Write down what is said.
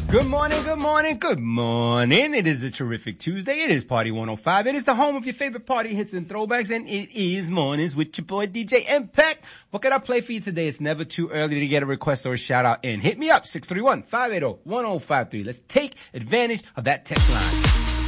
Good morning, good morning, good morning. It is a terrific Tuesday. It is Party 105. It is the home of your favorite party hits and throwbacks, and it is mornings with your boy DJ Impact. What can I play for you today? It's never too early to get a request or a shout out in. Hit me up, 631-580-1053. Let's take advantage of that text line.